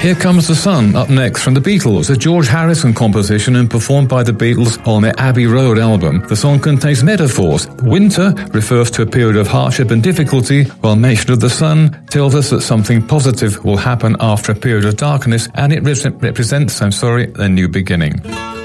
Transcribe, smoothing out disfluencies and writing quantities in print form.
Here Comes the Sun, up next from the Beatles, a George Harrison composition and performed by the Beatles on their Abbey Road album. The song contains metaphors. Winter refers to a period of hardship and difficulty, while mention of the sun tells us that something positive will happen after a period of darkness, and it represents, a new beginning.